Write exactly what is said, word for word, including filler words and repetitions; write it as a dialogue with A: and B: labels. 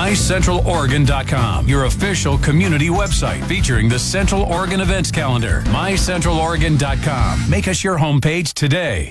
A: my central oregon dot com, your official community website featuring the Central Oregon events calendar. my central oregon dot com. Make us your homepage today.